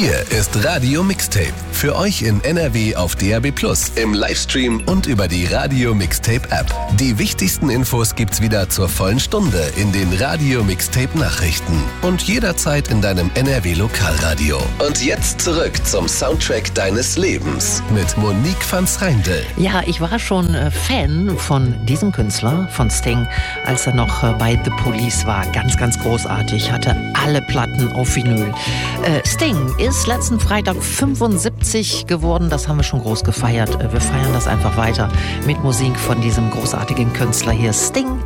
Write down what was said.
Hier ist Radio Mixtape. Für euch in NRW auf DAB+, im Livestream und über die Radio Mixtape App. Die wichtigsten Infos gibt's wieder zur vollen Stunde in den Radio Mixtape Nachrichten und jederzeit in deinem NRW Lokalradio. Und jetzt zurück zum Soundtrack deines Lebens mit Monique van Schreindel. Ja, ich war schon Fan von diesem Künstler, von Sting, als er noch bei The Police war. Ganz, ganz großartig. Hatte alle Platten auf Vinyl. Sting ist letzten Freitag 75 geworden. Das haben wir schon groß gefeiert. Wir feiern das einfach weiter mit Musik von diesem großartigen Künstler hier, Sting.